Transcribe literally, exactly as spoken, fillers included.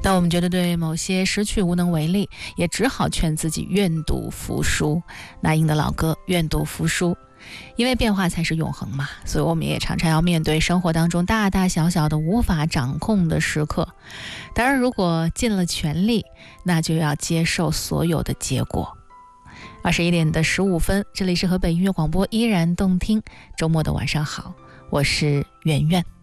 当我们觉得对某些失去无能为力，也只好劝自己愿赌服输。那英的老歌《愿赌服输》，因为变化才是永恒嘛，所以我们也常常要面对生活当中大大小小的无法掌控的时刻。当然，如果尽了全力，那就要接受所有的结果。二十一点的十五分，这里是河北音乐广播，依然动听。周末的晚上好，我是圆圆。